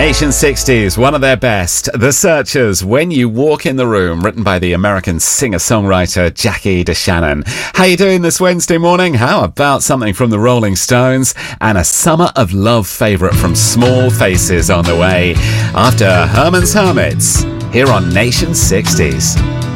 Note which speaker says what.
Speaker 1: Nation 60s, one of their best. The Searchers, When You Walk in the Room, written by the American singer-songwriter Jackie DeShannon. How you doing this Wednesday morning? How about something from the Rolling Stones and a Summer of Love favourite from Small Faces on the way after Herman's Hermits here on Nation 60s.